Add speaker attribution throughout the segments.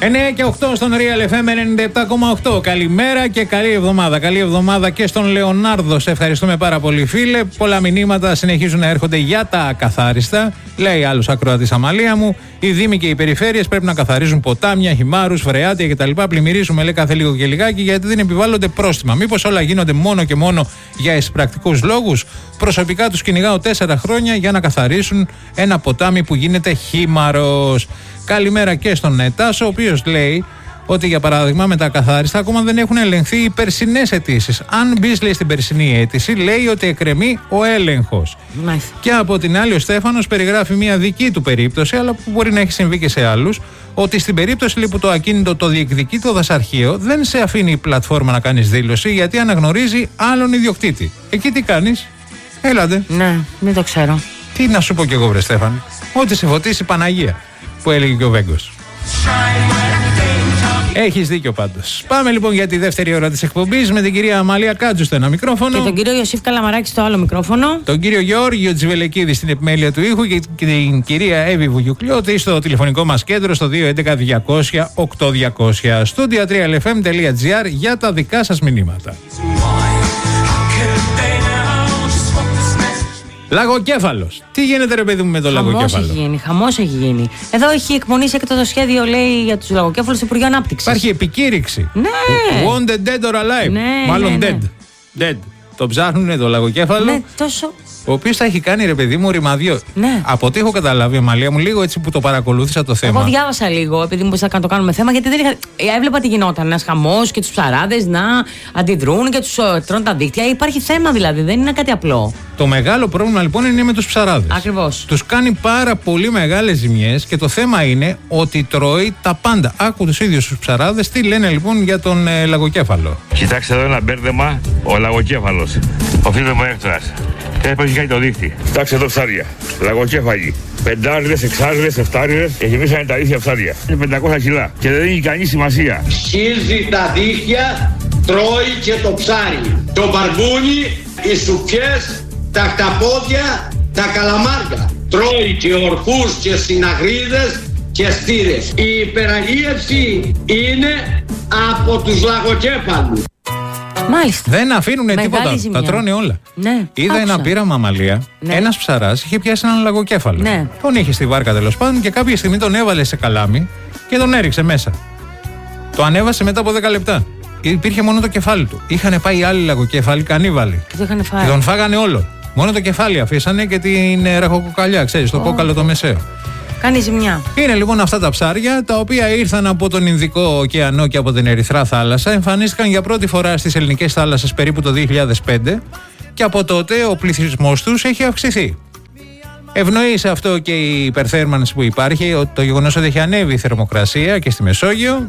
Speaker 1: 9 και 8 στον Real FM 97,8. Καλημέρα και καλή εβδομάδα. Καλή εβδομάδα και στον Λεωνάρδο. Σε ευχαριστούμε πάρα πολύ, φίλε. Πολλά μηνύματα συνεχίζουν να έρχονται για τα ακαθάριστα. Λέει άλλος ακροατής, Αμαλία μου, οι δήμοι και οι περιφέρειες πρέπει να καθαρίζουν ποτάμια, χυμάρους, φρεάτια κτλ. Πλημμυρίζουμε, λέει, κάθε λίγο και λιγάκι, γιατί δεν επιβάλλονται πρόστιμα. Μήπως όλα γίνονται μόνο και μόνο για εισπρακτικούς λόγους? Προσωπικά τους κυνηγάω 4 χρόνια για να καθαρίσουν ένα ποτάμι που γίνεται χήμαρος. Καλημέρα και στον Τάσο, ο οποίος λέει ότι, για παράδειγμα, με τα ακαθάριστα ακόμα δεν έχουν ελεγχθεί οι περσινές αιτήσεις. Αν μπεις, λέει, στην περσινή αίτηση, λέει ότι εκκρεμεί ο έλεγχος. Και από την άλλη, ο Στέφανος περιγράφει μια δική του περίπτωση, αλλά που μπορεί να έχει συμβεί και σε άλλους, ότι στην περίπτωση, λέει, που το ακίνητο το διεκδικεί το δασαρχείο, δεν σε αφήνει η πλατφόρμα να κάνεις δήλωση, γιατί αναγνωρίζει άλλον ιδιοκτήτη. Εκεί τι κάνεις? Έλατε.
Speaker 2: Ναι, δεν το ξέρω.
Speaker 1: Τι να σου πω κι εγώ, βρε Στέφανη? Ότι σε φωτίσει Παναγία, που έλεγε και ο Βέγκος. Έχεις δίκιο πάντως. Πάμε λοιπόν για τη δεύτερη ώρα της εκπομπής με την κυρία Αμαλία Κάτζου στο ένα μικρόφωνο.
Speaker 2: Και τον κύριο Ιωσήφ Καλαμαράκη στο άλλο μικρόφωνο.
Speaker 1: Τον κύριο Γιώργιο Τζιβελεκίδη στην επιμέλεια του ήχου και την κυρία Εύη Βουγιουκλιώτη στο τηλεφωνικό μας κέντρο στο 211-200-8200. Studio3lfm.gr για τα δικά σας μηνύματα. Λαγοκέφαλος. Τι γίνεται, ρε παιδί μου, με το λαγοκέφαλο?
Speaker 2: Χαμός έχει γίνει. Εδώ έχει εκπονήσει έκτοτο σχέδιο, λέει, για τους λαγοκέφαλους του Υπουργείου Ανάπτυξης.
Speaker 1: Υπάρχει επικήρυξη.
Speaker 2: Ναι.
Speaker 1: Wanted dead or alive.
Speaker 2: Ναι,
Speaker 1: μάλλον
Speaker 2: ναι,
Speaker 1: dead. Dead. Το ψάχνουνε το λαγοκέφαλο.
Speaker 2: Ναι, τόσο.
Speaker 1: Ο οποίος θα έχει κάνει, ρε παιδί μου, ρημαδιό.
Speaker 2: Ναι.
Speaker 1: Από ό,τι έχω καταλάβει, Αμαλία μου, λίγο έτσι που το παρακολούθησα το θέμα.
Speaker 2: Εγώ διάβασα λίγο, επειδή μου είπες να το κάνουμε θέμα, γιατί δεν είχα. Έβλεπα τι γινόταν. Ένας χαμός και τους ψαράδες να αντιδρούν και τους τρώνε τα δίκτυα. Υπάρχει θέμα δηλαδή, δεν είναι κάτι απλό.
Speaker 1: Το μεγάλο πρόβλημα λοιπόν είναι με τους ψαράδες.
Speaker 2: Ακριβώς.
Speaker 1: Τους κάνει πάρα πολύ μεγάλες ζημιές και το θέμα είναι ότι τρώει τα πάντα. Άκου τους ίδιους τους ψαράδες τι λένε λοιπόν για τον λαγοκέφαλο.
Speaker 3: Κοιτάξτε εδώ ένα μπέρδεμα, ο λαγοκέφαλος. Ο φίλος μου Έκτορας. Έχει κάνει το δίχτυ. Κοιτάξτε εδώ ψάρια. Λαγοκέφαλοι. 5, 6, 7, έχει μέσα είναι τα δίχτυα ψάρια. Είναι 500 κιλά και δεν έχει κανεί σημασία.
Speaker 4: Σχίζει τα δίχτυα, τρώει και το ψάρι. Το μπαρμπούνι, οι σουκιές, τα χταπόδια, τα καλαμάρια. Τρώει και ορκούς και συναγρίδες και στήρες. Η υπεραλίευση είναι από τους λαγοκέφαλους.
Speaker 2: Μάλιστα.
Speaker 1: Δεν αφήνουν τίποτα.
Speaker 2: Ζημιά.
Speaker 1: Τα τρώνε όλα.
Speaker 2: Ναι,
Speaker 1: είδα ένα πείραμα, Αμαλία. Ναι. Ένας ψαράς είχε πιάσει έναν λαγοκέφαλο. Ναι. Τον είχε στη βάρκα τέλος πάντων και κάποια στιγμή τον έβαλε σε καλάμι και τον έριξε μέσα. Το ανέβασε μετά από 10 λεπτά. Υπήρχε μόνο το κεφάλι του. Είχαν πάει άλλοι λαγοκέφαλοι, κανίβαλοι.
Speaker 2: Και το είχαν φάει.
Speaker 1: Και τον φάγανε όλο. Μόνο το κεφάλι αφήσανε και την ραχοκοκαλιά, ξέρεις, το κόκαλο το μεσαίο.
Speaker 2: Κάνει ζημιά.
Speaker 1: Είναι λοιπόν αυτά τα ψάρια τα οποία ήρθαν από τον Ινδικό ωκεανό και από την Ερυθρά θάλασσα. Εμφανίστηκαν για πρώτη φορά στις ελληνικές θάλασσες περίπου το 2005 και από τότε ο πληθυσμός τους έχει αυξηθεί. Ευνοεί σε αυτό και η υπερθέρμανση που υπάρχει, το γεγονός ότι έχει ανέβει η θερμοκρασία και στη Μεσόγειο.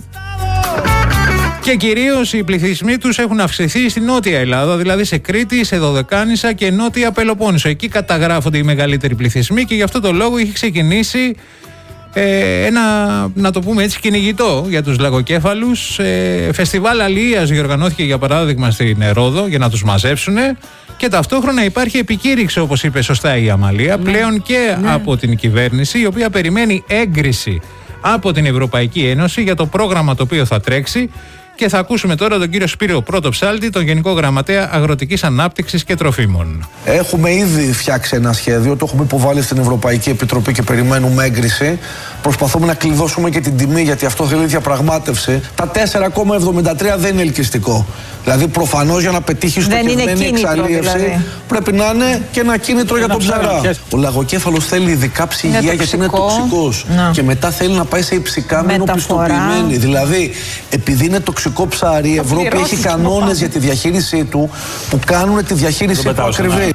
Speaker 1: Και κυρίως οι πληθυσμοί τους έχουν αυξηθεί στην Νότια Ελλάδα, δηλαδή σε Κρήτη, σε Δωδεκάνησα και Νότια Πελοπόννησο. Εκεί καταγράφονται οι μεγαλύτεροι πληθυσμοί και γι' αυτό το λόγο έχει ξεκινήσει ένα, να το πούμε έτσι, κυνηγητό για τους λαγοκέφαλους. Φεστιβάλ αλληλείας διοργανώθηκε για παράδειγμα στην Ρόδο για να τους μαζέψουν και ταυτόχρονα υπάρχει επικήρυξη, όπως είπε σωστά η Αμαλία, πλέον και από την κυβέρνηση, η οποία περιμένει έγκριση από την Ευρωπαϊκή Ένωση για το πρόγραμμα το οποίο θα τρέξει. Και θα ακούσουμε τώρα τον κύριο Σπύριο Πρωτοψάλτη, τον Γενικό Γραμματέα Αγροτικής Ανάπτυξης και Τροφίμων.
Speaker 5: Έχουμε ήδη φτιάξει ένα σχέδιο, το έχουμε υποβάλει στην Ευρωπαϊκή Επιτροπή και περιμένουμε έγκριση. Προσπαθούμε να κλειδώσουμε και την τιμή, γιατί αυτό θέλει διαπραγμάτευση. Τα 4,73 δεν είναι ελκυστικό. Δηλαδή, προφανώς για να πετύχει στοχευμένη εξαλείευση πρέπει να είναι και ένα κίνητρο για τον ψαρά. Ο λαγοκέφαλος θέλει ειδικά ψυγεία γιατί είναι τοξικός. Και μετά θέλει να πάει σε υψηκάμενο πιστοποιημένη. Δηλαδή, επειδή είναι τοξικό ψάρι, η Ευρώπη έχει κανόνες για τη διαχείρισή του που κάνουν τη διαχείρισή του ακριβή.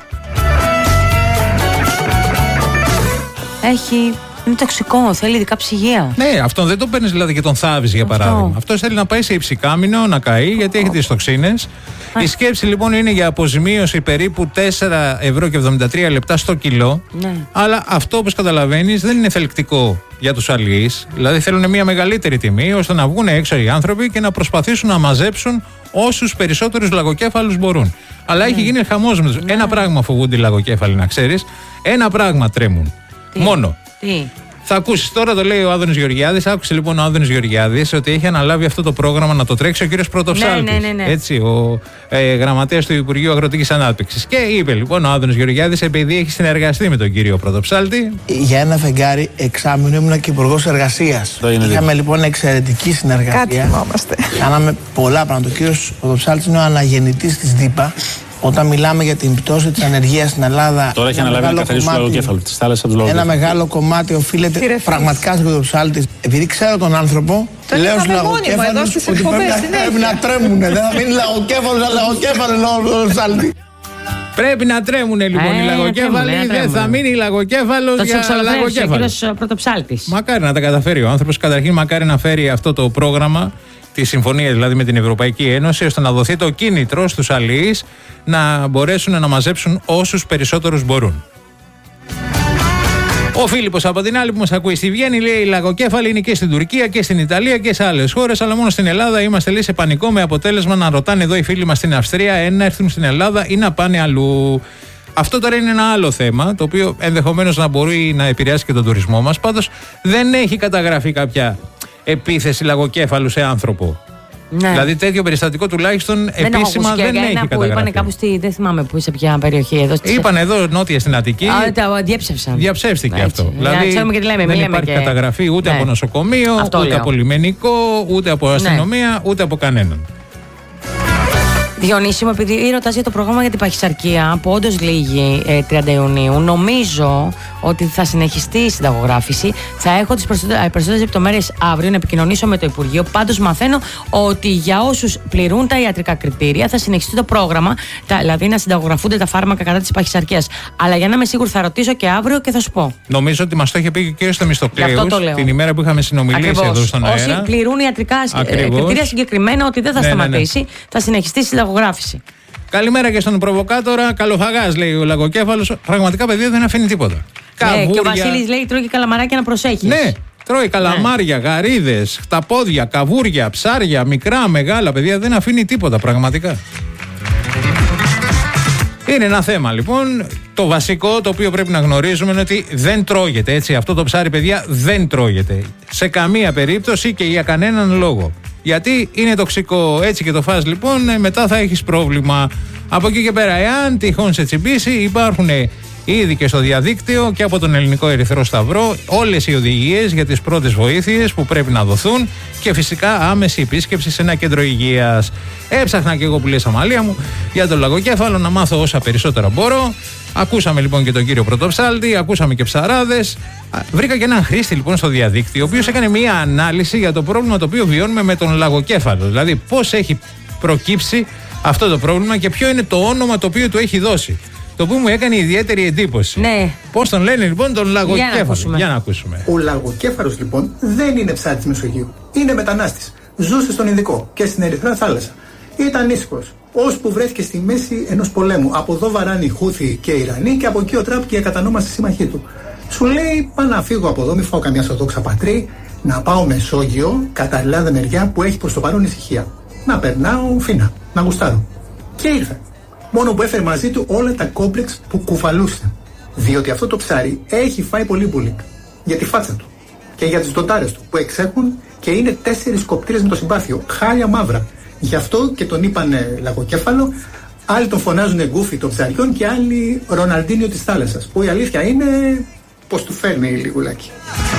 Speaker 2: Είναι τοξικό, θέλει ειδικά ψυγεία.
Speaker 1: Ναι, αυτόν δεν τον παίρνει δηλαδή και τον θάβεις για παράδειγμα. Αυτός θέλει να πάει σε υψηκάμινο, να καεί, γιατί έχει τις τοξίνες. Η σκέψη λοιπόν είναι για αποζημίωση περίπου 4,73 στο κιλό. Ναι. Αλλά αυτό, όπως καταλαβαίνεις, δεν είναι θελκτικό για τους αλληλείς. Δηλαδή θέλουν μια μεγαλύτερη τιμή ώστε να βγουν έξω οι άνθρωποι και να προσπαθήσουν να μαζέψουν όσους περισσότερους λαγοκέφαλους μπορούν. Αλλά έχει γίνει χαμός με τους. Ένα πράγμα φοβούνται οι λαγοκέφαλοι, να ξέρεις. Ένα πράγμα τρέμουν. Μόνο. Θα ακούσεις τώρα, το λέει ο Άδωνης Γεωργιάδης. Άκουσε λοιπόν ο Άδωνης Γεωργιάδης ότι έχει αναλάβει αυτό το πρόγραμμα να το τρέξει ο κύριος Πρωτοψάλτης.
Speaker 2: Ναι.
Speaker 1: Έτσι, ο γραμματέας του Υπουργείου Αγροτικής Ανάπτυξης. Και είπε λοιπόν ο Άδωνης Γεωργιάδης, επειδή έχει συνεργαστεί με τον κύριο Πρωτοψάλτη.
Speaker 6: Για ένα φεγγάρι εξάμηνο ήμουν και υπουργός εργασίας. Είχαμε λοιπόν εξαιρετική συνεργασία.
Speaker 7: Κάτι θυμόμαστε.
Speaker 6: Κάναμε πολλά πράγματα. Ο κύριος Πρωτοψάλτης είναι ο αναγεννητής της ΔΥΠΑ. Όταν μιλάμε για την πτώση της ανεργίας στην Ελλάδα.
Speaker 8: Τώρα έχει αναλάβει να καθαρίσει το λογοκέφαλο της θάλασσας από τους λογοκέφαλους.
Speaker 6: Ένα μεγάλο κομμάτι οφείλεται πραγματικά στον Πρωτοψάλτη. Επειδή ξέρω τον άνθρωπο, λέω στους λογοκέφαλους ότι πρέπει να τρέμουνε. Δεν θα μείνει λογοκέφαλος, αλλά λογοκέφαλο ο Πρωτοψάλτη.
Speaker 1: Πρέπει να τρέμουνε λοιπόν οι λαγοκέφαλοι. Δεν θα μείνει λαγοκέφαλος για λαγοκέφαλος.
Speaker 2: Ο Πρωτοψάλτης.
Speaker 1: Μακάρι να τα καταφέρει ο άνθρωπος. Καταρχήν, μακάρι να φέρει αυτό το πρόγραμμα, τη συμφωνία δηλαδή με την Ευρωπαϊκή Ένωση, ώστε να δοθεί το κίνητρο στους αλληλείς να μπορέσουν να μαζέψουν όσους περισσότερους μπορούν. Ο Φίλιππος από την άλλη που μας ακούει στη Βιέννη λέει: οι λαγοκέφαλοι είναι και στην Τουρκία και στην Ιταλία και σε άλλες χώρες, αλλά μόνο στην Ελλάδα είμαστε λέει σε πανικό, με αποτέλεσμα να ρωτάνε εδώ οι φίλοι μας στην Αυστρία να έρθουν στην Ελλάδα ή να πάνε αλλού. Αυτό τώρα είναι ένα άλλο θέμα, το οποίο ενδεχομένως να μπορεί να επηρεάσει και τον τουρισμό μας. Πάντως δεν έχει καταγραφεί κάποια επίθεση λαγοκέφαλου σε άνθρωπο.
Speaker 2: Ναι.
Speaker 1: Δηλαδή τέτοιο περιστατικό τουλάχιστον επίσημα δεν έχει καταγραφεί.
Speaker 2: Είπανε κάπου δεν θυμάμαι που, σε ποια περιοχή εδώ.
Speaker 1: Είπανε εδώ νότια στην Αττική.
Speaker 2: Διέψευσαν.
Speaker 1: Διαψεύστηκε αυτό.
Speaker 2: Δηλαδή
Speaker 1: δεν υπάρχει καταγραφή ούτε από νοσοκομείο, ούτε από λιμενικό, ούτε από αστυνομία, ούτε από κανέναν.
Speaker 2: Διονύση μου, επειδή ρωτάς για το πρόγραμμα για την παχυσαρκία που όντως λύγει 30 Ιουνίου, νομίζω ότι θα συνεχιστεί η συνταγογράφηση. Θα έχω τις περισσότερες λεπτομέρειες αύριο να επικοινωνήσω με το Υπουργείο. Πάντως μαθαίνω ότι για όσους πληρούν τα ιατρικά κριτήρια θα συνεχιστεί το πρόγραμμα, δηλαδή να συνταγογραφούνται τα φάρμακα κατά της παχυσαρκίας. Αλλά για να είμαι σίγουρη θα ρωτήσω και αύριο και θα σου πω.
Speaker 1: Νομίζω ότι μας το είχε πει και ο κ. Θεμιστοκλέους την ημέρα που είχαμε συνομιλήσει εδώ στον αέρα.
Speaker 2: Όσοι πληρούν ιατρικά κριτήρια συγκεκριμένα, ότι δεν θα σταματήσει, θα συνεχιστεί η συνταγογράφηση.
Speaker 1: Καλημέρα και στον προβοκάτορα. Καλοφαγάς, λέει ο λαγοκέφαλος. Πραγματικά, παιδιά, δεν αφήνει τίποτα.
Speaker 2: Ναι, και ο Βασίλης λέει: τρώει και καλαμαράκια να προσέχεις.
Speaker 1: Ναι, τρώει καλαμάρια, γαρίδες, χταπόδια, καβούρια, ψάρια, μικρά, μεγάλα. Παιδιά, δεν αφήνει τίποτα, πραγματικά. Είναι ένα θέμα λοιπόν. Το βασικό το οποίο πρέπει να γνωρίζουμε είναι ότι δεν τρώγεται. Έτσι, αυτό το ψάρι, παιδιά, δεν τρώγεται. Σε καμία περίπτωση και για κανέναν λόγο. Γιατί είναι τοξικό. Έτσι και το φας λοιπόν, μετά θα έχεις πρόβλημα. Από εκεί και πέρα, εάν τυχόν σε τσιμπήσει, υπάρχουν ήδη και στο διαδίκτυο και από τον Ελληνικό Ερυθρό Σταυρό όλες οι οδηγίες για τις πρώτες βοήθειες που πρέπει να δοθούν και φυσικά άμεση επίσκεψη σε ένα κέντρο υγείας. Έψαχνα και εγώ που λες, Αμαλία μου, για τον λαγοκέφαλο να μάθω όσα περισσότερα μπορώ. Ακούσαμε λοιπόν και τον κύριο Πρωτοψάλτη, ακούσαμε και ψαράδες. Βρήκα και έναν χρήστη λοιπόν στο διαδίκτυο, ο οποίος έκανε μία ανάλυση για το πρόβλημα το οποίο βιώνουμε με τον λαγοκέφαλο. Δηλαδή πώς έχει προκύψει αυτό το πρόβλημα και ποιο είναι το όνομα το οποίο του έχει δώσει. Το οποίο μου έκανε ιδιαίτερη εντύπωση.
Speaker 2: Ναι.
Speaker 1: Πώς τον λένε λοιπόν τον λαγοκέφαλο. Για να ακούσουμε.
Speaker 9: Ο λαγοκέφαλος λοιπόν δεν είναι ψάρι της Μεσογείου. Είναι μετανάστης. Ζούσε στον Ινδικό και στην Ερυθρά θάλασσα. Ήταν ήσυχος, ώσπου βρέθηκε στη μέση ενός πολέμου. Από εδώ βαράνε οι Χούθοι και οι Ιρανοί και από εκεί ο Τραμπ και οι ακατανόμαστοι σύμμαχοί του. Σου λέει: πάω να φύγω από εδώ, μην φάω καμιά σοδόξα πατρί, να πάω Μεσόγειο, κατά Ελλάδα μεριά που έχει προς το παρόν ησυχία. Να περνάω φίνα, να γουστάρω. Και ήρθε. Μόνο που έφερε μαζί του όλα τα κόμπλεξ που κουβαλούσε. Διότι αυτό το ψάρι έχει φάει πολύ μπουλικ. Για τη φάτσα του. Και για τις ντοτάρες του που εξέχουν και είναι 4 κοπτήρες με το συμπάθειο. Χάλια μαύρα. Γι' αυτό και τον είπανε λαγοκέφαλο. Άλλοι τον φωνάζουν γκούφι των ψαριών και άλλοι Ροναλντίνιο της θάλασσας. Που η αλήθεια είναι πως του φέρνει λιγουλάκι.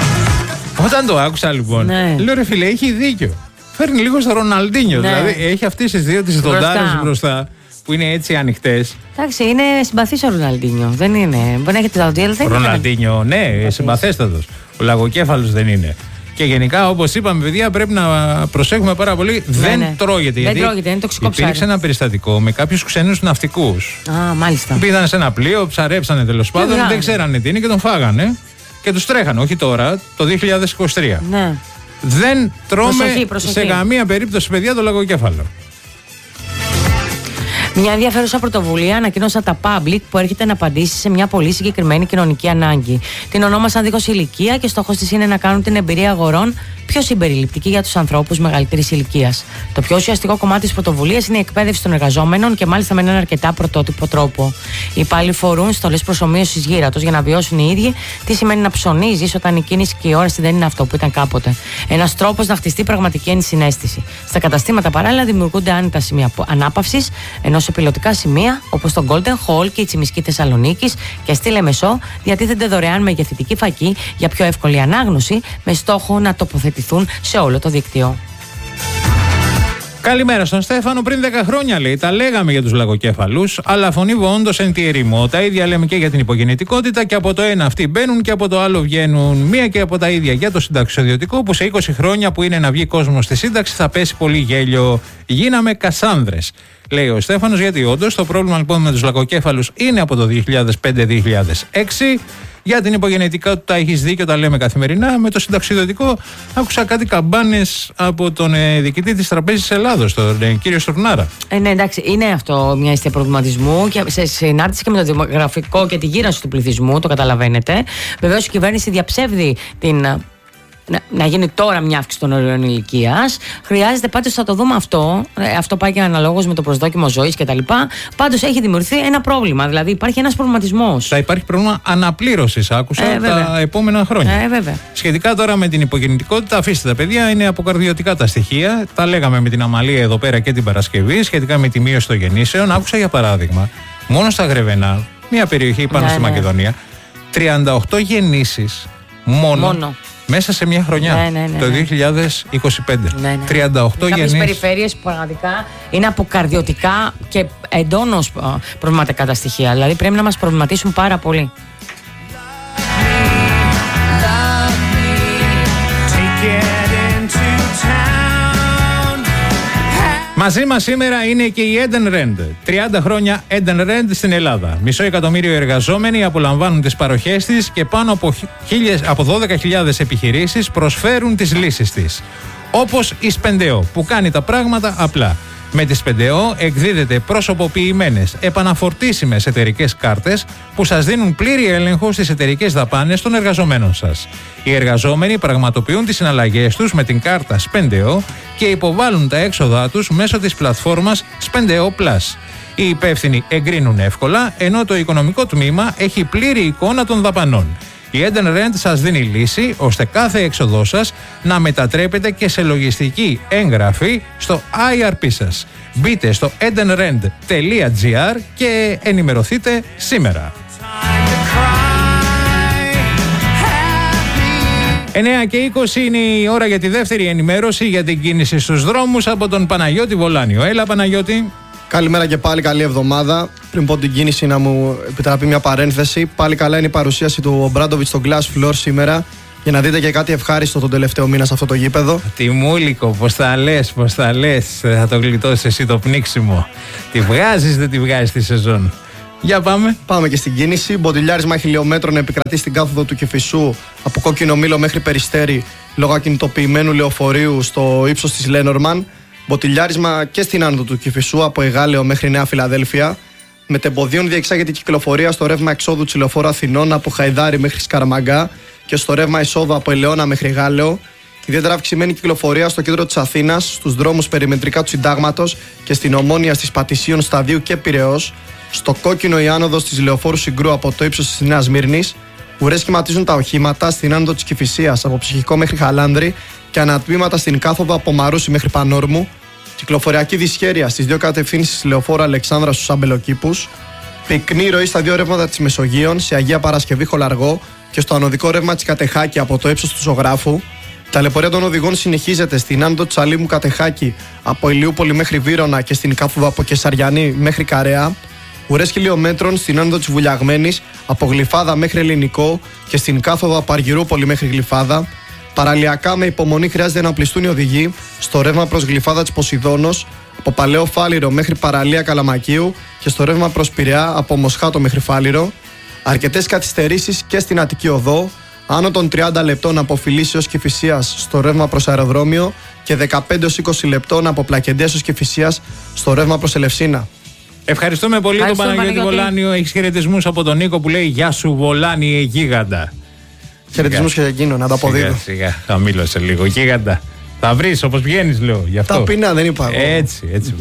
Speaker 1: Όταν το άκουσα λοιπόν, λέω ρε φίλε, έχει δίκιο. Φέρνει λίγο στο Ροναλντίνιο. Δηλαδή έχει αυτές τις δύο τις ντοτάρες μπροστά. Που είναι έτσι ανοιχτές.
Speaker 2: Εντάξει, είναι συμπαθής ο Ροναλντίνιο. Δεν είναι. Μπορεί να έχετε τα δόντια,
Speaker 1: ο Ροναλντίνιο, ναι, συμπαθέστατος. Ο λαγοκέφαλος δεν είναι. Και γενικά, όπως είπαμε, παιδιά, πρέπει να προσέχουμε πάρα πολύ. Δεν τρώγεται.
Speaker 2: Δεν τρώγεται, είναι τοξικό ψάρι.
Speaker 1: Υπήρξε ένα περιστατικό με κάποιους ξένους ναυτικούς.
Speaker 2: Α, μάλιστα.
Speaker 1: Πήγαν σε ένα πλοίο, ψαρέψανε τέλος πάντων, δεν ξέρανε τι είναι και τον φάγανε. Και τους τρέχανε, όχι τώρα, το 2023.
Speaker 2: Ναι.
Speaker 1: Δεν τρώμε σε καμία περίπτωση, παιδιά, το λαγοκέφαλο.
Speaker 2: Μια ενδιαφέρουσα πρωτοβουλία ανακοίνωσαν τα Public που έρχεται να απαντήσει σε μια πολύ συγκεκριμένη κοινωνική ανάγκη. Την ονόμασαν δίχως ηλικία και στόχος της είναι να κάνουν την εμπειρία αγορών πιο συμπεριληπτική για τους ανθρώπους μεγαλύτερης ηλικίας. Το πιο ουσιαστικό κομμάτι της πρωτοβουλίας είναι η εκπαίδευση των εργαζόμενων και μάλιστα με έναν αρκετά πρωτότυπο τρόπο. Οι υπάλληλοι φορούν στολές προσομοίωσης γύρατος για να βιώσουν οι ίδιοι τι σημαίνει να ψωνίζεις όταν η κίνηση και η όραση δεν είναι αυτό που ήταν κάποτε. Ένας τρόπος να χτιστεί πραγματική ενσυναίσθηση. Στα καταστήματα παράλληλα δημιουργούνται άνετα σημεία ανάπαυσης, ενώ σε πιλωτικά σημεία όπως το Golden Hall και η Τσιμισκή Θεσσαλονίκης και στη Λεμεσό διατίθενται δωρεάν μεγεθυντική φακή για πιο εύκολη ανάγνωση με στόχο να τοποθετηθούν σε όλο το δίκτυο.
Speaker 1: Καλημέρα στον Στέφανο. Πριν 10 χρόνια, λέει, τα λέγαμε για τους λαγοκέφαλους, αλλά φωνήβω όντως εν τη ερημό. Τα ίδια λέμε και για την υπογεννητικότητα, και από το ένα αυτοί μπαίνουν και από το άλλο βγαίνουν. Μία και από τα ίδια για το συνταξιοδιωτικό, που σε 20 χρόνια που είναι να βγει κόσμος στη σύνταξη θα πέσει πολύ γέλιο. Γίναμε κασάνδρες, λέει ο Στέφανος, γιατί όντως το πρόβλημα λοιπόν με τους λαγοκέφαλους είναι από το 2005-2006. Για την υπογεννητικότητα έχεις δίκιο, τα λέμε καθημερινά. Με το συνταξιοδοτικό άκουσα κάτι καμπάνες από τον διοικητή της Τραπέζης Ελλάδος, τον κύριο Στουρνάρα. Ναι,
Speaker 2: εντάξει, είναι αυτό μια αιστεία προβληματισμού και σε συνάρτηση και με το δημογραφικό και τη γύρανση του πληθυσμού, το καταλαβαίνετε. Βεβαίως η κυβέρνηση διαψεύδει να γίνει τώρα μια αύξηση των ορίων ηλικίας. Χρειάζεται πάντως, θα το δούμε αυτό. Αυτό πάει και αναλόγως με το προσδόκιμο ζωής κτλ. Πάντως έχει δημιουργηθεί ένα πρόβλημα. Δηλαδή υπάρχει ένας προβληματισμός.
Speaker 1: Θα υπάρχει πρόβλημα αναπλήρωσης, άκουσα, τα επόμενα χρόνια.
Speaker 2: Βέβαια.
Speaker 1: Σχετικά τώρα με την υπογεννητικότητα, αφήστε τα παιδιά, είναι αποκαρδιωτικά τα στοιχεία. Τα λέγαμε με την Αμαλία εδώ πέρα και την Παρασκευή. Σχετικά με τη μείωση των γεννήσεων, άκουσα για παράδειγμα, μόνο στα Γρεβενά, μια περιοχή πάνω στη Μακεδονία, 38 γεννήσεις μόνο. Μέσα σε μια χρονιά, το 2025. 38 γεννήσεις.
Speaker 2: Κάποιες περιφέρειες που πραγματικά είναι αποκαρδιωτικά και εντόνως προβληματικά τα στοιχεία. Δηλαδή πρέπει να μας προβληματίσουν πάρα πολύ.
Speaker 1: Μαζί μας σήμερα είναι και η Edenred. 30 χρόνια Edenred στην Ελλάδα. 500.000 εργαζόμενοι απολαμβάνουν τις παροχές της και πάνω από 12.000 επιχειρήσεις προσφέρουν τις λύσεις της. Όπως η Σπεντεό, που κάνει τα πράγματα απλά. Με τη Σπεντεό εκδίδεται προσωποποιημένες, επαναφορτίσιμες εταιρικές κάρτες που σας δίνουν πλήρη έλεγχο στις εταιρικές δαπάνες των εργαζομένων σας. Οι εργαζόμενοι πραγματοποιούν τις συναλλαγές τους με την κάρτα Σπεντεό και υποβάλλουν τα έξοδά τους μέσω της πλατφόρμας Σπεντεό Plus. Οι υπεύθυνοι εγκρίνουν εύκολα, ενώ το οικονομικό τμήμα έχει πλήρη εικόνα των δαπανών. Η Edenred σας δίνει λύση ώστε κάθε έξοδό σας να μετατρέπεται και σε λογιστική έγγραφη στο IRP σας. Μπείτε στο edenred.gr και ενημερωθείτε σήμερα. 9:20 είναι η ώρα για τη δεύτερη ενημέρωση για την κίνηση στους δρόμους από τον Παναγιώτη Βολάνιο. Έλα, Παναγιώτη.
Speaker 7: Καλημέρα και πάλι, καλή εβδομάδα. Πριν πω την κίνηση, να μου επιτραπεί μια παρένθεση. Πάλι καλά είναι η παρουσίαση του Ομπράντοβιτς στο Glass Floor σήμερα, για να δείτε και κάτι ευχάριστο τον τελευταίο μήνα σε αυτό το γήπεδο.
Speaker 1: Τιμούλικο, πώς τα λες, θα το γλιτώσεις εσύ το πνίξιμο. Τη βγάζεις, δεν τη βγάζεις τη σεζόν. Για πάμε.
Speaker 7: Πάμε και στην κίνηση. Μποτιλιάρισμα χιλιόμετρων επικρατεί στην κάθοδο του Κηφισού από Κόκκινο Μήλο μέχρι Περιστέρι λόγω ακινητοποιημένου λεωφορείου στο ύψος της Λένορμαν. Μποτιλιάρισμα και στην άνοδο του Κηφισού από Εγάλεο μέχρι Νέα Φιλαδέλφια. Μετεμποδίων διεξάγεται η κυκλοφορία στο ρεύμα εξόδου της Λεωφόρου Αθηνών από Χαϊδάρι μέχρι Σκαραμαγκά και στο ρεύμα εισόδου από Ελαιώνα μέχρι Γάλεο. Ιδιαίτερα αυξημένη κυκλοφορία στο κέντρο της Αθήνας, στους δρόμους περιμετρικά του Συντάγματος και στην Ομόνια στις Πατησίων Σταδίου και Πειραιώς. Στο κόκκινο η άνοδος της Λεωφόρου Συγκρού από το ύψος της Νέας Μύρνης. Ουρές σχηματίζουν τα οχήματα στην άνοδο της Κηφισίας από Ψυχικό μέχρι Χαλάνδρη και ανατμήματα στην κάθοδο από Μαρούσι μέχρι Πανόρμου. Κυκλοφοριακή δυσχέρεια στις δύο κατευθύνσεις Λεωφόρου Αλεξάνδρα στους Αμπελοκήπους. Πυκνή ροή στα δύο ρεύματα της Μεσογείων, σε Αγία Παρασκευή Χολαργό και στο ανωδικό ρεύμα της Κατεχάκη από το ύψος του Ζωγράφου. Η ταλαιπωρία των οδηγών συνεχίζεται στην άνοδο της Αλήμου Κατεχάκη από Ηλιούπολη μέχρι Βύρωνα και στην κάθοδο από Κεσαριανή μέχρι Καρέα. Ουρές χιλιόμετρων στην άνοδο της Βουλιαγμένης από Γλυφάδα μέχρι Ελληνικό και στην κάθοδο από Αργυρούπολη μέχρι Γλυφάδα. Παραλιακά με υπομονή χρειάζεται να οπλιστούν οι οδηγοί στο ρεύμα προς Γλυφάδα της Ποσειδώνος από Παλαιό Φάληρο μέχρι Παραλία Καλαμακίου και στο ρεύμα προς Πειραιά από Μοσχάτο μέχρι Φάληρο. Αρκετές καθυστερήσεις και στην Αττική Οδό, άνω των 30 λεπτών από Φιλίσσεως Κηφισίας στο ρεύμα προς Αεροδρόμιο και 15-20 λεπτών από Πλακεντέας ως Κηφισίας στο ρεύμα προς Ελευσίνα.
Speaker 1: Ευχαριστούμε πολύ τον Παναγιώτη Βολάνιο. Έχεις χαιρετισμούς από τον Νίκο που λέει «Γεια σου Βολάνιε γίγαντα».
Speaker 7: Χαιρετισμούς και εκείνο, να τα αποδίδω.
Speaker 1: Σιγά, χαμήλωσε λίγο. Γίγαντα. Θα βρεις όπως βγαίνεις, λέω. Γι' αυτό.
Speaker 7: Ταπεινά, δεν είπα.
Speaker 1: Έτσι.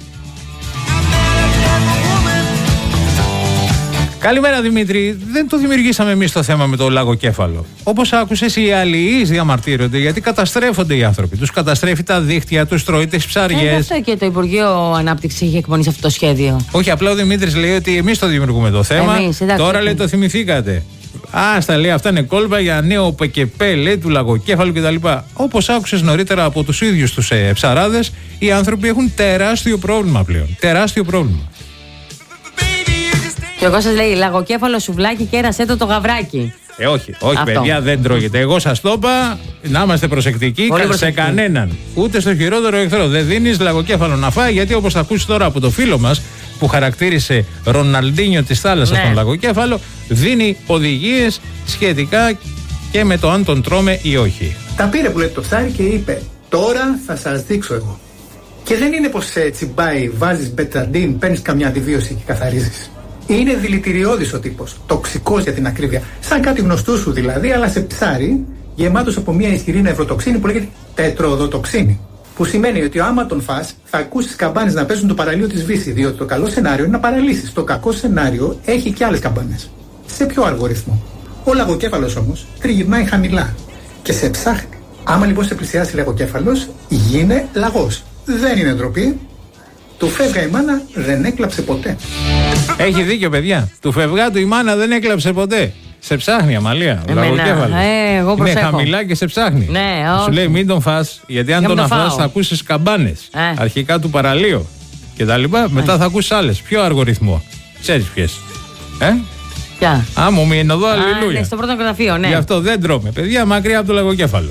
Speaker 1: Καλημέρα Δημήτρη. Δεν το δημιουργήσαμε εμείς το θέμα με το λαγοκέφαλο. Όπως άκουσες, οι αλληλείς διαμαρτύρονται γιατί καταστρέφονται οι άνθρωποι. Τους καταστρέφει τα δίχτυα, τους τρώει τις ψαριές.
Speaker 2: Αυτό και το Υπουργείο Ανάπτυξης είχε εκπονήσει αυτό το σχέδιο.
Speaker 1: Όχι, απλά ο Δημήτρης λέει ότι εμείς το δημιουργούμε το θέμα. Τώρα λέει το θυμηθήκατε. Άστα, λέει, αυτά είναι κόλπα για νέο ΠΚΠ, λέει, του λαγοκέφαλου κτλ. Όπως άκουσες νωρίτερα από τους ίδιους τους ψαράδες, οι άνθρωποι έχουν τεράστιο πρόβλημα πλέον. Τεράστιο πρόβλημα.
Speaker 2: Και εγώ σας λέει, λαγοκέφαλο, σουβλάκι, κέρασέ το γαβράκι.
Speaker 1: Όχι, παιδιά, δεν τρώγεται. Εγώ σας το είπα, να είμαστε προσεκτικοί σε κανέναν. Ούτε στο χειρότερο εχθρό. Δεν δίνεις λαγοκέφαλο να φάει, γιατί όπως θα ακούσεις τώρα από το φίλο μας που χαρακτήρισε Ροναλντίνιο της θάλασσας τον λαγοκέφαλο, δίνει οδηγίες σχετικά και με το αν τον τρώμε ή όχι.
Speaker 9: Τα πήρε που λέει το ψάρι και είπε: τώρα θα σας δείξω εγώ. Και δεν είναι πως τσιμπάει, βάζεις μπεταντίν, παίρνεις καμιά αντιβίωση και καθαρίζεις. Είναι δηλητηριώδης ο τύπος, τοξικός για την ακρίβεια. Σαν κάτι γνωστού σου δηλαδή, αλλά σε ψάρι γεμάτος από μια ισχυρή νευροτοξίνη που λέγεται τετροδοτοξίνη. Που σημαίνει ότι άμα τον φας, θα ακούσεις καμπάνες να παίζουν το παραλίο της Βύση. Διότι το καλό σενάριο είναι να παραλύσεις. Το κακό σενάριο έχει και άλλες καμπάνες. Σε πιο αργό ρυθμό. Ο λαγοκέφαλος όμως τριγυρνάει χαμηλά και σε ψάχνει. Άμα λοιπόν σε πλησιάσει λαγοκέφαλος, γίνε λαγός. Δεν είναι ντροπή. Του φεύγα η μάνα, δεν έκλαψε ποτέ.
Speaker 1: Έχει δίκιο, παιδιά. Του φευγά του η μάνα δεν έκλαψε ποτέ. Σε ψάχνει, Αμαλία.
Speaker 2: Εγώ προσέχω.
Speaker 1: Είναι χαμηλά και σε ψάχνει.
Speaker 2: Ναι,
Speaker 1: σου λέει μην τον φας, γιατί αν τον αφάς θα ακούσεις καμπάνες. Αρχικά του παραλίου και τα λοιπά. Μετά θα ακούσεις άλλες. Πιο αργό ρυθμό. Ξέρεις ποιες.
Speaker 2: Ποια?
Speaker 1: Άμμο μου είναι εδώ, αλληλούια.
Speaker 2: Ναι, στο πρώτο γραφείο, ναι.
Speaker 1: Γι' αυτό δεν τρώμε. Παιδιά, μακριά από το λαγοκέφαλο.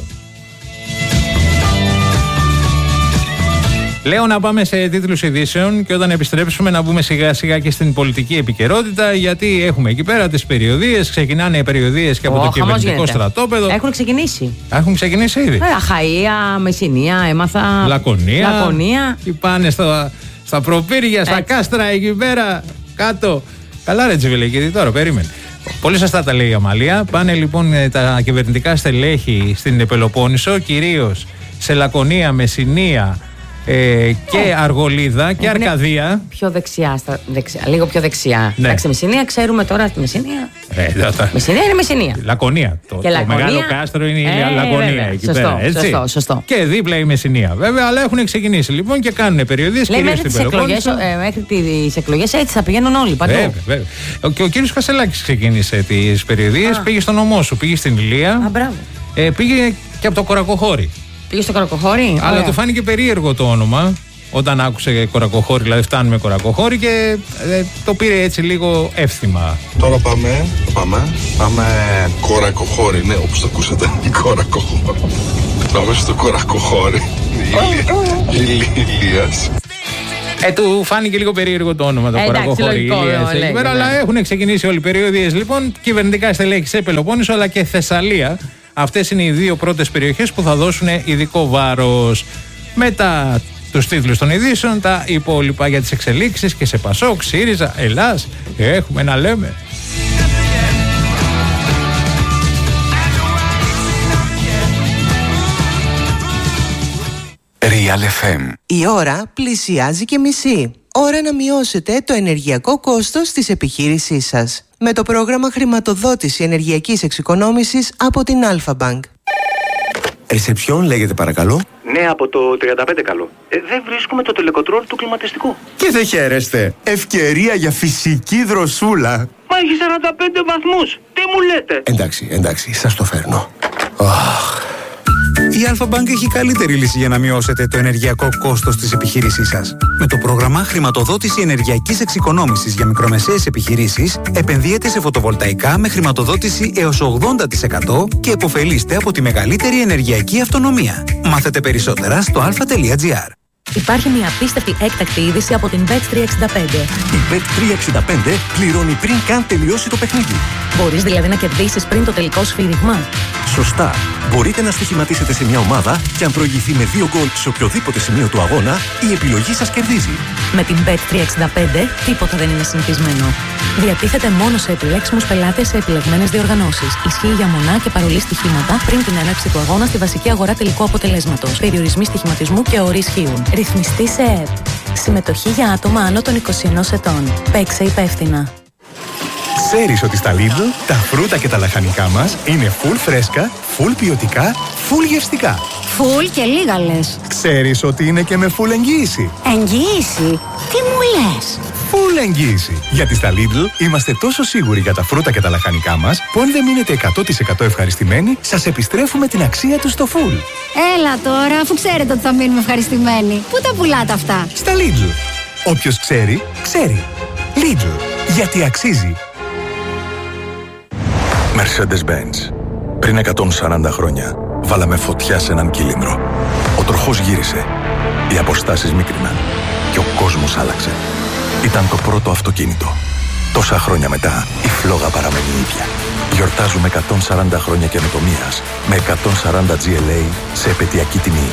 Speaker 1: Λέω να πάμε σε τίτλους ειδήσεων και όταν επιστρέψουμε να μπούμε σιγά σιγά και στην πολιτική επικαιρότητα, γιατί έχουμε εκεί πέρα τις περιοδίες, ξεκινάνε οι περιοδίες και από το κυβερνητικό στρατόπεδο.
Speaker 2: Έχουν ξεκινήσει.
Speaker 1: Έχουν ξεκινήσει ήδη.
Speaker 2: Αχαΐα, Μεσσηνία, έμαθα.
Speaker 1: Λακωνία. Και πάνε στα προπήρια, στα κάστρα εκεί πέρα κάτω. Καλά ρε Τζιβελεκίδη, τώρα περίμενε. Πολύ σωστά τα λέει η Αμαλία. Πάνε λοιπόν τα κυβερνητικά στελέχη στην Πελοπόννησο, κυρίως σε Λακωνία, Μεσσηνία, και Αργολίδα και Αρκαδία.
Speaker 2: Πιο δεξιά, λίγο πιο δεξιά. Εντάξει, Μεσσηνία, ξέρουμε τώρα τη Μεσσηνία. Μεσσηνία είναι Μεσσηνία.
Speaker 1: Λακωνία. Το μεγάλο κάστρο είναι η Λακωνία εκεί πέρα.
Speaker 2: Σωστό.
Speaker 1: Και δίπλα η Μεσσηνία. Βέβαια, αλλά έχουν ξεκινήσει λοιπόν και κάνουν περιοδίες κυρίως στην Πελοπόννησο.
Speaker 2: Μέχρι τις εκλογές έτσι θα πηγαίνουν όλοι παντού.
Speaker 1: Βέβαια. Και ο κύριος Κασελάκης ξεκίνησε τις περιοδίες, πήγε στον ομό σου, πήγε στην Ηλία. Πήγε και από το Κορακοχώρι.
Speaker 2: Πήγε στο Κορακοχώρι.
Speaker 1: Αλλά του φάνηκε περίεργο το όνομα όταν άκουσε Κορακοχώρι, δηλαδή φτάνουμε Κορακοχώρι και το πήρε έτσι λίγο εύθυμα.
Speaker 10: Τώρα πάμε Κορακοχώρι, ναι, όπως το ακούσατε, Κορακοχώρι. Πάμε στο Κορακοχώρι, Ηλίας.
Speaker 1: Του φάνηκε λίγο περίεργο το όνομα, το Κορακοχώρι, Ηλίας, αλλά έχουν ξεκινήσει όλοι οι περιοδίες λοιπόν, κυβερνητικά στελέχη σε Πελοπόννησο αλλά και Θεσσαλία. Αυτές είναι οι δύο πρώτες περιοχές που θα δώσουν ειδικό βάρος. Μετά τους τίτλους των ειδήσεων, τα υπόλοιπα για τις εξελίξεις και σε Πασόκ, ΣΥΡΙΖΑ, Ελλάς, έχουμε να λέμε.
Speaker 11: Real FM. Η ώρα πλησιάζει και μισή. Ώρα να μειώσετε το ενεργειακό κόστος της επιχείρησής σας. Με το πρόγραμμα χρηματοδότηση ενεργειακής εξοικονόμησης από την Alpha Bank.
Speaker 12: Ρεσεψιόν λέγεται παρακαλώ.
Speaker 13: Ναι, από το 35 καλό. Δεν βρίσκουμε το τελεκοτρόλ του κλιματιστικού.
Speaker 12: Και δεν χαίρεστε. Ευκαιρία για φυσική δροσούλα.
Speaker 13: Μα έχει 45 βαθμούς. Τι μου λέτε?
Speaker 12: Εντάξει, σας το φέρνω.
Speaker 14: Η Alpha Bank έχει καλύτερη λύση για να μειώσετε το ενεργειακό κόστος της επιχείρησής σας. Με το πρόγραμμα χρηματοδότηση ενεργειακής εξοικονόμησης για μικρομεσαίες επιχειρήσεις, επενδύετε σε φωτοβολταϊκά με χρηματοδότηση έως 80% και επωφελείστε από τη μεγαλύτερη ενεργειακή αυτονομία. Μάθετε περισσότερα στο alpha.gr.
Speaker 15: Υπάρχει μια απίστευτη έκτακτη είδηση από την Bet365.
Speaker 16: Η Bet365 πληρώνει πριν καν τελειώσει το παιχνίδι.
Speaker 15: Μπορείς δηλαδή να κερδίσεις πριν το τελικό σφύριγμα.
Speaker 16: Σωστά. Μπορείτε να στοιχηματίσετε σε μια ομάδα και αν προηγηθεί με 2 γκολ σε οποιοδήποτε σημείο του αγώνα, η επιλογή σας κερδίζει.
Speaker 15: Με την Bet365 τίποτα δεν είναι συνηθισμένο. Διατίθεται μόνο σε επιλέξιμους πελάτες σε επιλεγμένες διοργανώσεις. Ισχύει για μονά και παρολί στοιχήματα πριν την έναρξη του αγώνα στη βασική αγορά τελικού αποτελέσματος. Περιορισμοί στοιχηματισμού και όροι ισχύουν. Ρυθμιστή σε ΕΕΠ. Συμμετοχή για άτομα άνω των 21 ετών. Παίξε υπεύθυνα.
Speaker 17: Ξέρεις ότι στα Lidl τα φρούτα και τα λαχανικά μας είναι full φρέσκα, full ποιοτικά, full γευστικά.
Speaker 18: Full και λίγα λες.
Speaker 17: Ξέρεις ότι είναι και με full εγγύηση.
Speaker 18: Εγγύηση? Τι μου λες?
Speaker 17: Full εγγύηση. Γιατί στα Lidl είμαστε τόσο σίγουροι για τα φρούτα και τα λαχανικά μας που αν δεν μείνετε 100% ευχαριστημένοι, σας επιστρέφουμε την αξία τους στο full.
Speaker 18: Έλα τώρα, αφού ξέρετε ότι θα μείνουμε ευχαριστημένοι. Πού τα πουλάτε αυτά?
Speaker 17: Στα Lidl. Όποιος ξέρει, ξέρει. Lidl. Γιατί αξίζει.
Speaker 19: Mercedes-Benz. Πριν 140 χρόνια βάλαμε φωτιά σε έναν κύλινδρο. Ο τροχός γύρισε. Οι αποστάσεις μίκριναν. Και ο κόσμος άλλαξε. Ήταν το πρώτο αυτοκίνητο. Τόσα χρόνια μετά η φλόγα παραμένει ίδια. Γιορτάζουμε 140 χρόνια καινοτομίας με 140 GLA σε επαιτειακή τιμή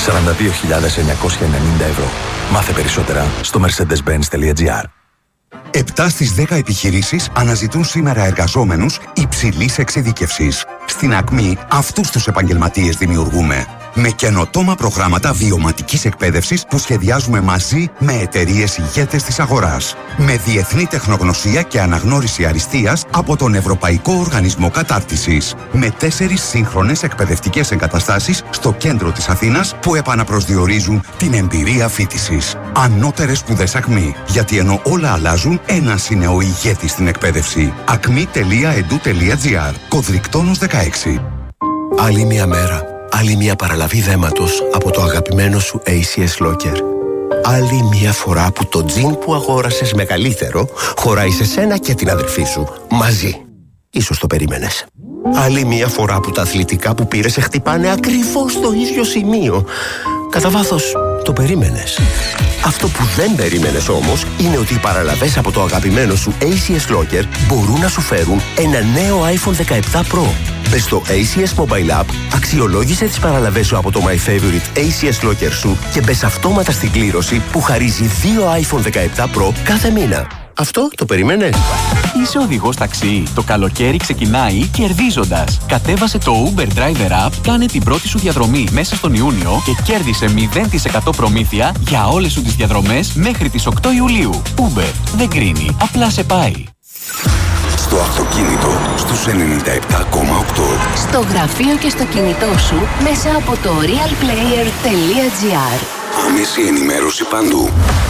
Speaker 19: 42.990 ευρώ. Μάθε περισσότερα στο mercedes-benz.gr.
Speaker 20: 7 στις 10 επιχειρήσεις αναζητούν σήμερα εργαζόμενους υψηλής εξειδίκευσης. Στην Ακμή αυτούς τους επαγγελματίες δημιουργούμε. Με καινοτόμα προγράμματα βιωματικής εκπαίδευσης που σχεδιάζουμε μαζί με εταιρείες ηγέτες της αγοράς. Με διεθνή τεχνογνωσία και αναγνώριση αριστείας από τον Ευρωπαϊκό Οργανισμό Κατάρτισης. Με 4 σύγχρονες εκπαιδευτικές εγκαταστάσεις στο κέντρο της Αθήνας που επαναπροσδιορίζουν την εμπειρία φοιτησης. Ανώτερες σπουδές Ακμή. Γιατί ενώ όλα αλλάζουν, ένας είναι ο ηγέτης στην εκπαίδευση. acmi.edu.gr. Κωδρικτόνος 16.
Speaker 21: Άλλη μια μέρα. Άλλη μια παραλαβή δέματος από το αγαπημένο σου ACS Locker. Άλλη μια φορά που το τζιν που αγόρασες μεγαλύτερο χωράει σε σένα και την αδερφή σου. Μαζί. Ίσως το περίμενες. Άλλη μια φορά που τα αθλητικά που πήρες σε χτυπάνε ακριβώς στο ίδιο σημείο. Κατά βάθος, το περίμενες. Αυτό που δεν περίμενες όμως είναι ότι οι παραλαβές από το αγαπημένο σου ACS Locker μπορούν να σου φέρουν ένα νέο iPhone 17 Pro. Μπες στο ACS Mobile App, αξιολόγησε τις παραλαβές σου από το My Favorite ACS Locker σου και μπες αυτόματα στην κλήρωση που χαρίζει 2 iPhone 17 Pro κάθε μήνα. Αυτό το περίμενες?
Speaker 22: Είσαι οδηγός ταξί. Το καλοκαίρι ξεκινάει κερδίζοντας. Κατέβασε το Uber Driver App, κάνε την πρώτη σου διαδρομή μέσα στον Ιούνιο και κέρδισε 0% προμήθεια για όλες σου τις διαδρομές μέχρι τις 8 Ιουλίου. Uber δεν κρίνει, απλά σε πάει.
Speaker 20: Στο αυτοκίνητο στους 97,8.
Speaker 18: Στο γραφείο και στο κινητό σου μέσα από το realplayer.gr.
Speaker 20: Άμεση ενημέρωση παντού.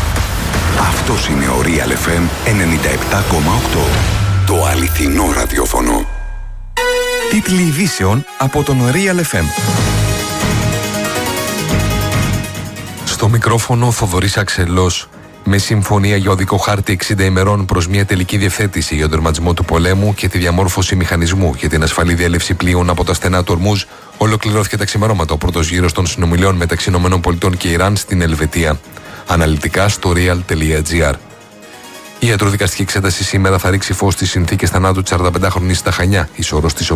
Speaker 20: Αυτός είναι ο Real FM 97,8. Το αληθινό ραδιόφωνο.
Speaker 23: Τίτλοι ειδήσεων από τον Real FM. Στο μικρόφωνο Θοδωρής Αξελός. Με συμφωνία για οδικό χάρτη 60 ημερών προς μια τελική διευθέτηση για τον τερματισμό του πολέμου και τη διαμόρφωση μηχανισμού για την ασφαλή διέλευση πλοίων από τα στενά του Ορμούζ, ολοκληρώθηκε τα ξημερώματα ο πρώτος γύρος των συνομιλιών μεταξύ ΗΠΑ και Ιράν στην Ελβετία. Αναλυτικά στο real.gr. Η ιατροδικαστική εξέταση σήμερα θα ρίξει φως στις συνθήκες θανάτου της 45χρονης στα Χανιά, εις όρος της